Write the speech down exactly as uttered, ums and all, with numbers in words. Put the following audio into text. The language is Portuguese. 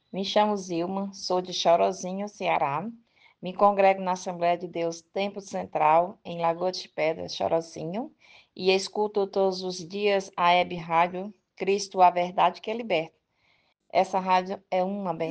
Me chamo Zilma, sou de Chorozinho, Ceará. Me congrego na Assembleia de Deus Tempo Central, em Lagoa de Pedras, Chorozinho, e escuto todos os dias a web rádio Cristo, a Verdade que Liberta. Essa rádio é uma